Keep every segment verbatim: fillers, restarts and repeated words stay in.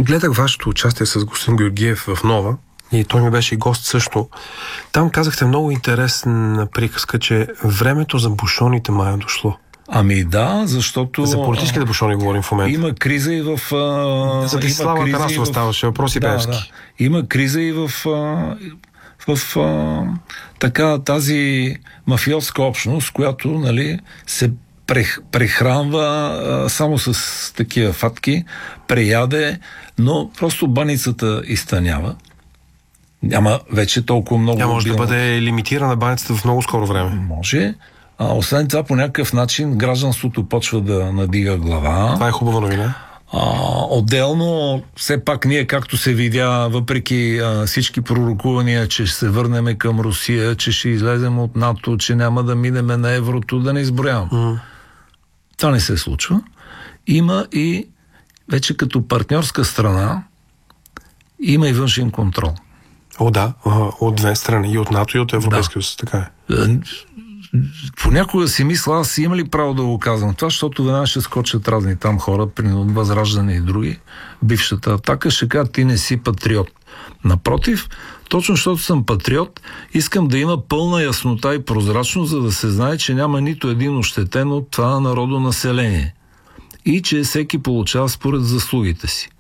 гледах вашето участие с господин Георгиев в Нова и той ми беше и гост също. Там казахте много интересна приказка, че времето за бушоните май е дошло. Ами да, защото... За политическите бушони говорим в момента. Има криза и в... А, за Десислава Атанасова в... ставаше въпрос и да, Певски. Да. Има криза и в... А, в а, така тази мафиотска общност, която, нали, се прех, прехранва а, само с такива фатки, преяде, но просто баницата изтънява. Няма вече толкова много... Тя може билно. да бъде лимитирана баницата в много скоро време. Може. А, освен това, по някакъв начин гражданството почва да надига глава. Това е хубава новина. А, отделно, все пак ние, както се видя, въпреки а, всички пророкувания, че ще се върнем към Русия, че ще излезем от НАТО, че няма да минеме на еврото, да не изброявам. Mm. Това не се случва. Има и вече като партньорска страна има и външен контрол. О, да, от две страни, и от НАТО, и от Европейския съюз, така е. Понякога си мисля, аз има ли право да го казвам това, защото веднага ще скочат разни там хора, при Възраждане и други, бившата Атака, ще кажат, ти не си патриот. Напротив, точно защото съм патриот, искам да има пълна яснота и прозрачност, за да се знае, че няма нито един ощетен от това народонаселение. И че всеки получава според заслугите си,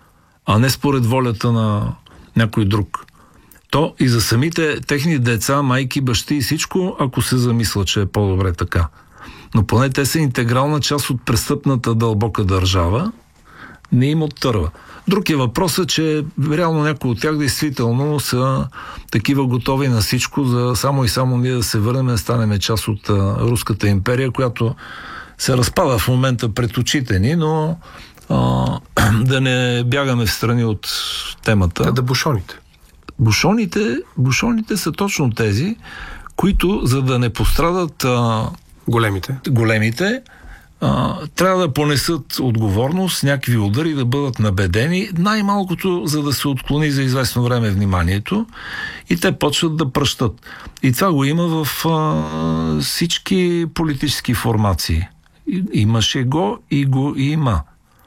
а не според волята на някой друг. То и за самите техни деца, майки, бащи и всичко, ако се замисля, че е по-добре така. Но поне те са интегрална част от престъпната дълбока държава, не им оттърва. Друг е въпросът, че реално някои от тях действително са такива готови на всичко, за само и само ние да се върнем, да станем част от а, Руската империя, която се разпада в момента пред очите ни, но а, да не бягаме в страни от темата. Да, да бушоните. Бушоните, бушоните са точно тези, които, за да не пострадат а, големите, големите а, трябва да понесат отговорност, някакви удари, да бъдат набедени, най-малкото, за да се отклони за известно време вниманието, и те почват да пръщат. И това го има в а, всички политически формации. И, имаше го и го и има.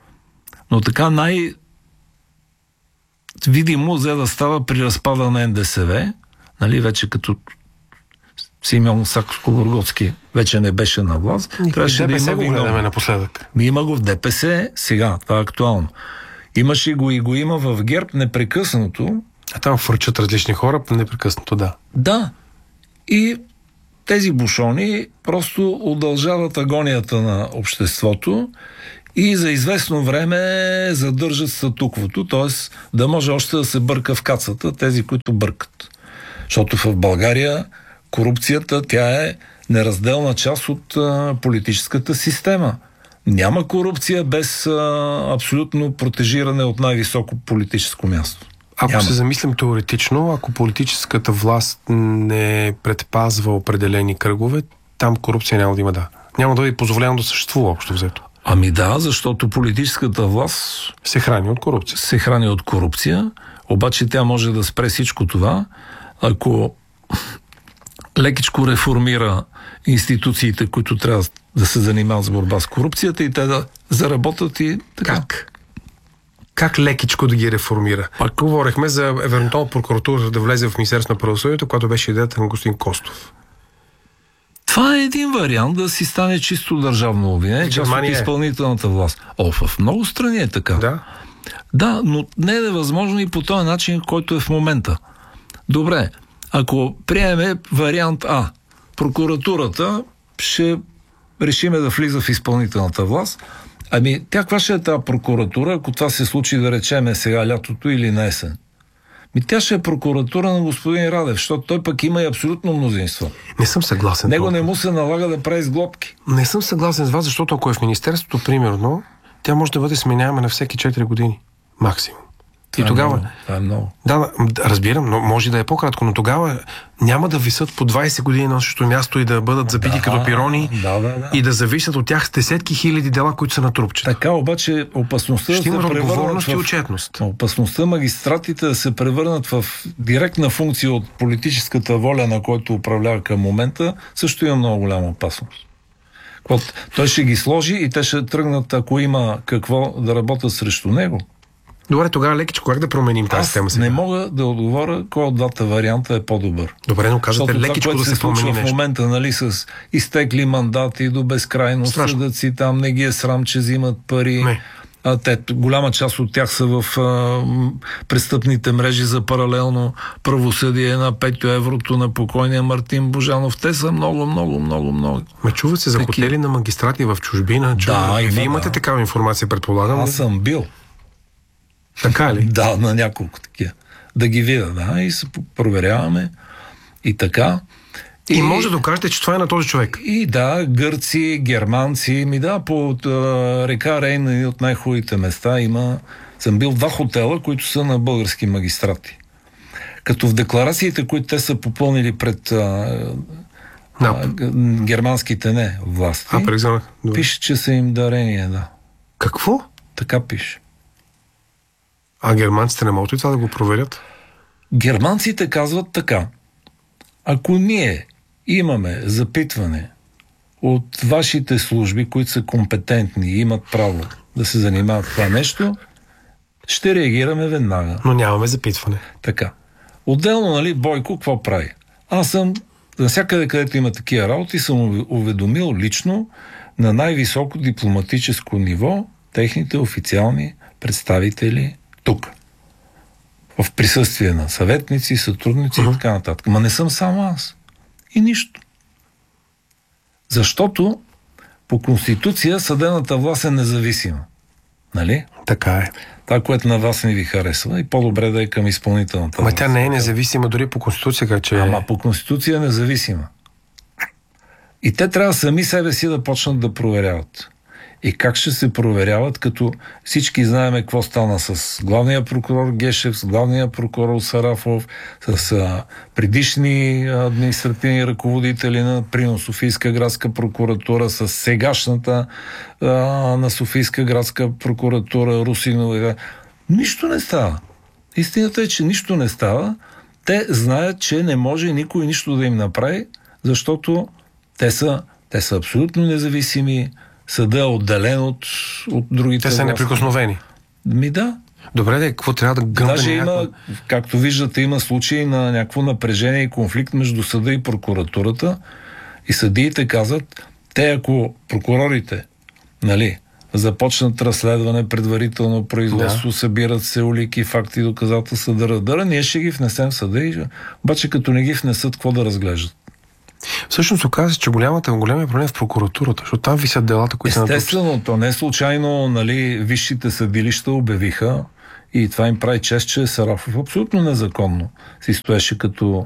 Но така най- видимо, за да става при разпада на Н Д С В, нали, вече като Симеон Сакскобургготски вече не беше на власт. Трябваше да има го гледаме напоследък. Ми има го в Д П С сега, това е актуално. Имаше го и го има в ГЕРБ непрекъснато. А там фърчат различни хора непрекъснато, да. Да. И тези бушони просто удължават агонията на обществото и за известно време задържат статуквото, т.е. да може още да се бърка в кацата тези, които бъркат. Защото в България корупцията, тя е неразделна част от а, политическата система. Няма корупция без а, абсолютно протежиране от най-високо политическо място. Ако Няма. се замислим теоретично, ако политическата власт не предпазва определени кръгове, там корупция няма да има, да. Няма да е позволено да съществува общо взето. Ами да, защото политическата власт се храни от корупция. Се храни от корупция, обаче тя може да спре всичко това, ако лекичко реформира институциите, които трябва да се занимават с борба с корупцията, и те да заработят и така. Как? Как лекичко да ги реформира? Пак говорихме за евентуално прокуратурата да влезе в Министерството на правосъдието, която беше идеята на господин Костов. Това е един вариант да си стане чисто държавно обвинение, част от изпълнителната власт. О, в много страни е така. Да. Да, но не е възможно и по този начин, който е в момента. Добре, ако приеме вариант А, прокуратурата ще решиме да влиза в изпълнителната власт, ами тя каква ще е тази прокуратура, ако това се случи, да речеме сега лятото или на есен? Ми тя ще е прокуратура на господин Радев, защото той пък има и абсолютно мнозинство. Не съм съгласен. Него не му се налага да прави сглобки. Не съм съгласен с вас, защото ако е в министерството, примерно, тя може да бъде сменяема на всеки четири години. Максимум. И това тогава... Е много, това е много. Да, разбирам, но може да е по-кратко, но тогава няма да висят по двайсет години на същото място и да бъдат забити да, като пирони, да, да, да. и да зависят от тях десетки хиляди дела, които са на трупчета. Така, обаче опасността ще да има се отговорност и в... отчетност. Опасността магистратите да се превърнат в директна функция от политическата воля, на който управлява към момента, също има много голяма опасност. Той ще ги сложи и те ще тръгнат, ако има какво да работят срещу него. Добре, тогава лекичко, как да променим тази Аз тема сега? не мога да отговоря кой от двата варианта е по-добър. Добре, но кажете лекичко да се, се промени нещо. В момента, нали, с изтекли мандати до безкрайност, съдъци там, не ги е срам, че взимат пари. Не. А те, голяма част от тях са в а, престъпните мрежи за паралелно правосъдие на Петю Еврото, на покойния Мартин Божанов. Те са много, много, много, много. Ме чуват се за Таки... хотели на магистрати в чужбина. Чу... Да, и има, вие имате да. такава информация, предполагам. Аз съм бил. Така ли? Да, на няколко такива. Да ги видя, да, и се проверяваме. И така. И, и може да докажете, че това е на този човек. И да, гърци, германци, ми да, по от, а, река Рейн, един от най-хубавите места има. Съм бил в два хотела, които са на български магистрати. Като в декларациите, които те са попълнили пред а, а, германските не власти, а, презамах. пише, че са им дарения, да. Какво? Така пише. А германците не могат ли това да го проверят? Германците казват така. Ако ние имаме запитване от вашите служби, които са компетентни и имат право да се занимават това нещо, ще реагираме веднага. Но нямаме запитване. Така. Отделно, нали, Бойко, какво прави? Аз съм, навсякъде, където има такива работи, съм уведомил лично на най-високо дипломатическо ниво техните официални представители тук. В присъствие на съветници, сътрудници uh-huh. и така нататък. Ма не съм само аз. И нищо. Защото по Конституция съдебната власт е независима. Нали? Така е. Това, което на вас не ви харесва, и по-добре да е към изпълнителната Ама власт. тя не е независима дори по Конституция, как че... Ама по Конституция е независима. И те трябва сами себе си да почнат да проверяват. И как ще се проверяват, като всички знаем какво стана с главния прокурор Гешев, с главния прокурор Сарафов, с а, предишни административни ръководители на примерно Софийска градска прокуратура, с сегашната а, на Софийска градска прокуратура Русинова. Нищо не става. Истината е, че нищо не става. Те знаят, че не може никой нищо да им направи, защото те са, те са абсолютно независими. Съда е отделен от, от другите. Те са неприкосновени. Ми да. Добре, да, какво трябва да гръмне? Даже някакво... има, както виждате, има случаи на някакво напрежение и конфликт между съда и прокуратурата и съдиите казват, те ако прокурорите, нали, започнат разследване, предварително производство, да. Събират се улики, факти, доказателства, дъра, дъра, ние ще ги внесем в съда и обаче като не ги внесат, какво да разглеждат? Всъщност оказа, че голямата, големия проблем е в прокуратурата, защото там висят делата, които са естествено, то не е случайно, нали, висшите съдилища обявиха и това им прави чест, че Сарафов абсолютно незаконно си стоеше като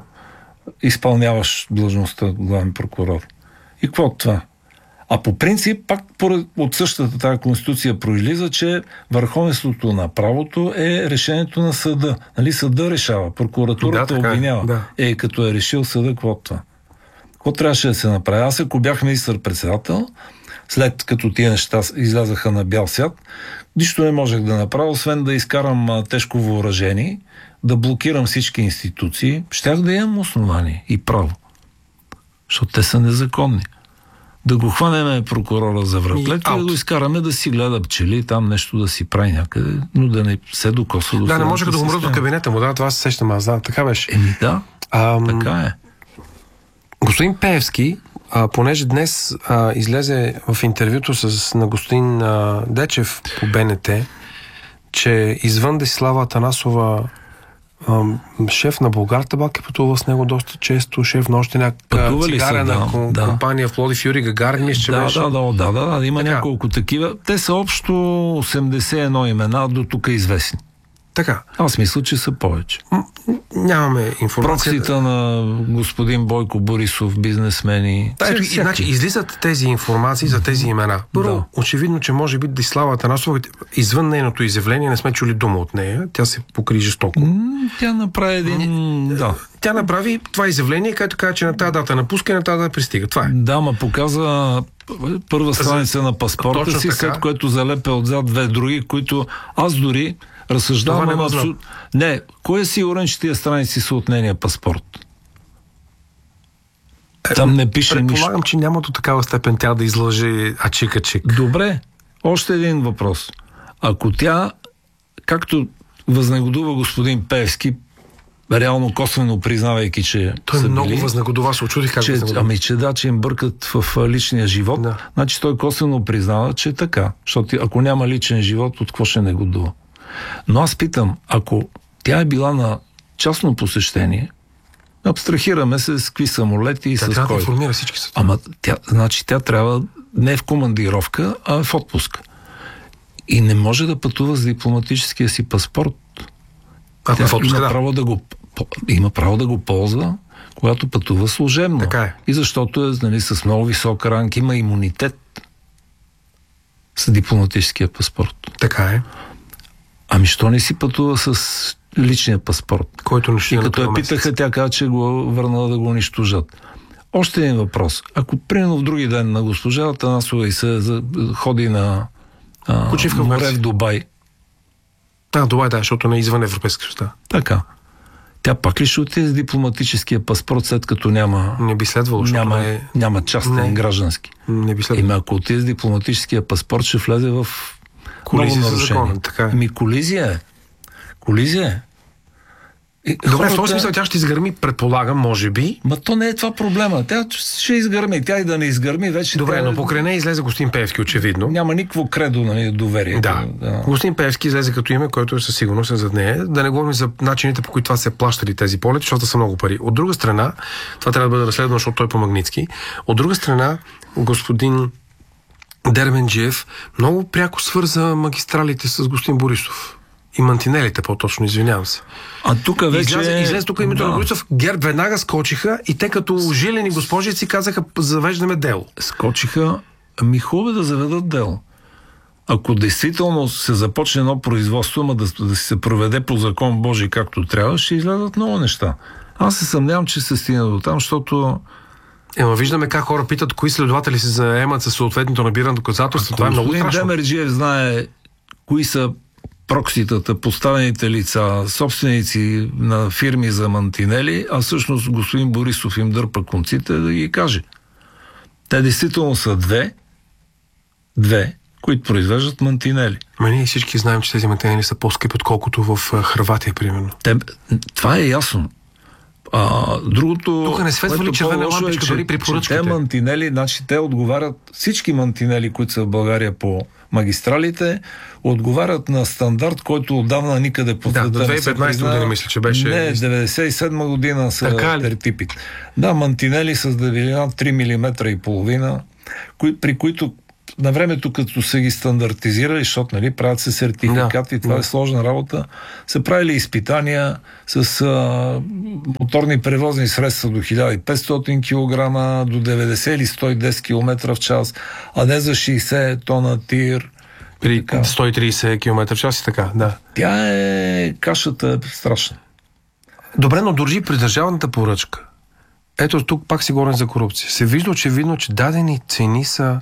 изпълняваш длъжността главен прокурор. И какво от това? А по принцип, пак от същата тази конституция произлиза, че върховенството на правото е решението на съда. Нали, съда решава, прокуратурата да, обвинява. Да. Е, като е решил съда, какво от това? Какво трябваше да се направи? Аз, ако бях министър-председател, след като тия неща излязаха на бял свят, нищо не можех да направя, освен да изкарам а, тежко въоръжение, да блокирам всички институции, щях да имам основание и право. Защото те са незаконни. Да го хванеме прокурора за вратлет и да го изкараме да си гледа пчели, там нещо да си прави някъде, но да не се докосва до да, не можех да умра до кабинета му, да, това се сещам, аз да, така беше. Еми да, Ам... така е. Господин Пеевски, а, понеже днес а, излезе в интервюто с, на господин а, Дечев по БНТ, че извън Десислава Атанасова а, шеф на Булгартабак е пътувал с него доста често, шеф на още някаква цигарена да, ком, да. компания в Пловдив, Юрий Гагарин, мисля, че да, беше. Да, да, да, да, да, има така. Няколко такива. Те са общо осемдесет и едно имена, до тук известни. Така. Аз мисля, че са повече. М- нямаме информация. Проксита на господин Бойко Борисов, бизнесмени. Да, ето, значи, излизат тези информации за тези имена. Първо, да. Очевидно, че може би Десислава Атанасова, извън нейното изявление, не сме чули дума от нея. Тя се покри жестоко. М- тя направи един... Да. Тя направи това изявление, където каза, че на тази дата напуска и на тази дата пристига. Това е. Да, ма показа първа страница на паспорта точно си, така. След което залепя отзад две други, които аз дори разсъждавам... Не, абсу... не, кой е сигурен, че тия страници са от нейния паспорт? Е, Там не пише нищо. Предполагам, че няма до такава степен тя да излъже ачик-ачик. Добре, още един въпрос. Ако тя както възнегодува господин Пеевски, реално косвено признавайки, че той са много били, възнегодува, се очудих как че, ами че да, че им бъркат в личния живот, да. Значи той косвено признава, че е така. Защото ако няма личен живот, от какво ще негодува? Но аз питам, ако тя е била на частно посещение, абстрахираме се с какви самолети и тя с трябва кой. да информира всички са. Ама тя, значи тя трябва не е в командировка, а е в отпуск. И не може да пътува с дипломатическия си паспорт. Ако Тя в отпуск, има, да. право да го, има право да го ползва, когато пътува служебно. Така е. И защото е, нали, с много висок ранг, има имунитет с дипломатическия паспорт. Така е. Ами що не си пътува с личния паспорт? Който не ще И като я питаха, тя каза, че го върнала да го унищожат. Още един въпрос. Ако примерно в други ден на госпожа Атанасова и се за, ходи на а, Почивка в море Мерси. в Дубай, А, Дубай, да, защото не е извън Европейска съюз. така, тя пак ли ще отиде с дипломатическия паспорт, след като няма, Не би следвало, защото няма, не е... няма частен не. граждански? Не би следвало. Еми, ако отиде с дипломатическия паспорт, ще влезе в Колизия много със нарушение. закона, така е. Еми, колизия е. Колизия е. И Добре, хората... в този смисъл тя ще изгърми, предполагам, може би. Ма то не е това проблема. Тя ще изгърми. Тя и да не изгърми, вече... Добре, тя... но покрай нея излезе господин Пеевски, очевидно. Няма никакво кредо, нали, доверие. Да. да. Господин Пеевски излезе като име, който е със сигурност е зад нея. Да не говорим за начините, по които това се плащали тези полети, защото са много пари. От друга страна, това трябва да бъде разследвано, защото той е по-магнитски. От друга страна, господин Дерменджиев много пряко свърза магистралите с господин Борисов. И мантинелите, по-точно, извинявам се. А тук вече... Излезе, излезе тук името да. на Борисов. ГЕРБ веднага скочиха и те като жилени госпожици казаха, завеждаме дело. Скочиха, ами хубаво е да заведат дело. Ако действително се започне едно производство, ама да, да се проведе по закон Божий както трябва, ще излязат много неща. Аз се съмнявам, че се стигна до там, защото... Ема виждаме как хора питат, кои следователи се заемат със съответното набиране доказателства. Това е много господин страшно. Демерджиев знае кои са прокситата, поставените лица, собственици на фирми за мантинели, а всъщност господин Борисов им дърпа конците да ги каже. Те действително са две, две, които произвеждат мантинели. Ма ние всички знаем, че тези мантинели са по-скъпи, отколкото в Хърватия, примерно. Те, това е ясно. А, другото... Тук не светва ли червена лампичка, е, дори при поръчките? Те мантинели, значи те отговарят, всички мантинели, които са в България по магистралите, отговарят на стандарт, който отдавна никъде по Да, света до не две хиляди и се петнадесета призна. година, мисля, че беше... Не, деветдесет и седма година са тертипите. Да, мантинели с дебелина три милиметра и половина, кои, при които на времето, като са ги стандартизирали, защото, нали, правят се сертификати, да, това да. е сложна работа, са правили изпитания с а, моторни превозни средства до хиляда и петстотин килограма, до деветдесет или сто и десет километра в час, а не за шейсет тона тир. При сто и тридесет километра в час и така, да. Тя е... Кашата е страшна. Добре, но държи при държавната поръчка. Ето тук пак си говорим за корупция. Се вижда очевидно, че дадени цени са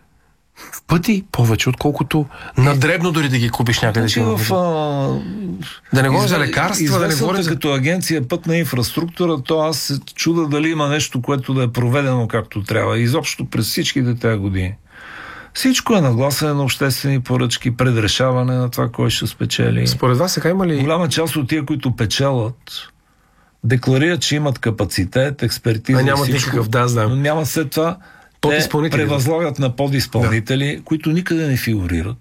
в пъти повече, отколкото на дребно дори да ги купиш някъде. Значи в, а... Да не говорим за лекарства, да не говорим за... като агенция пътна инфраструктура, то аз се чуда дали има нещо, което да е проведено както трябва. Изобщо през всичките тези години. Всичко е нагласено на обществени поръчки, предрешаване на това, кой ще спечели. Според вас сега има ли... Голяма част от тия, които печелят, декларират, че имат капацитет, експертиза, а нямат всичко, никакъв, да, знам. но няма след това те превъзлагат на подизпълнители, да. които никъде не фигурират.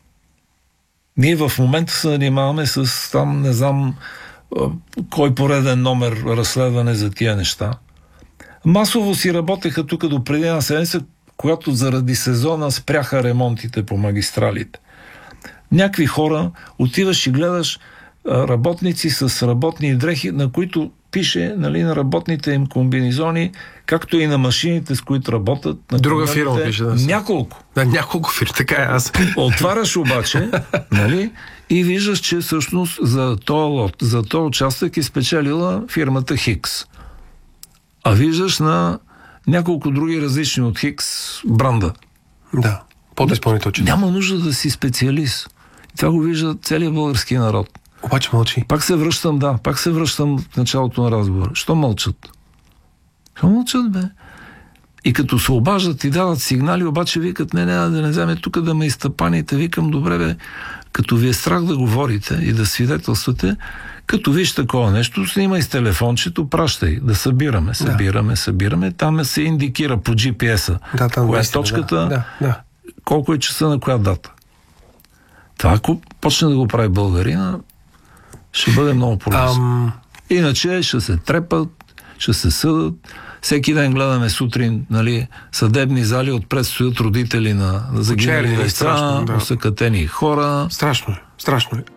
Ние в момента се занимаваме с там, не знам кой пореден номер разследване за тия неща. Масово си работеха тук до преди една седмица, когато заради сезона спряха ремонтите по магистралите. Някакви хора, отиваш и гледаш работници с работни дрехи, на които пише, нали, на работните им комбинизони, както и на машините, с които работят. На друга фирма пише, да. Няколко. Да, няколко фирми, така е аз. Отваряш обаче, нали, и виждаш, че всъщност за този лот, за този участък е спечелила фирмата Хикс. А виждаш на няколко други различни от Хикс бранда. Да, подизпълнител. Няма нужда да си специалист. И това го вижда целият български народ. Обаче мълчи. Пак се връщам, да, пак се връщам в началото на разговора. Що мълчат? Що мълчат, бе? И като се обаждат и дават сигнали, обаче викат, не, не, да не вземе тук да ме изтъпаните. Викам, добре, бе, като ви е страх да говорите и да свидетелствате, като виж такова нещо, снимай с телефончето, пращай, да събираме, събираме, да. събираме. Там се индикира по джи пи ес-а, да, там коя е наистина, точката, да, да, да. колко е часа на коя дата. Това, ако почне да го прави българина, ще бъде много полезно. Ам... Иначе ще се трепат, ще се съдат. Всеки ден гледаме сутрин, нали, съдебни зали, отпред стоят родители на, на загинали деца, да. усъкатени хора. Страшно е, страшно е.